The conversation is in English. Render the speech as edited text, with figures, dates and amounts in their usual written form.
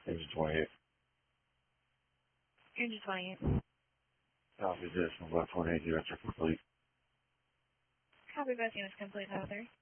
It's 28. Engine 28. Copy this. I'm about 28 units are complete. Copy both units complete, 03.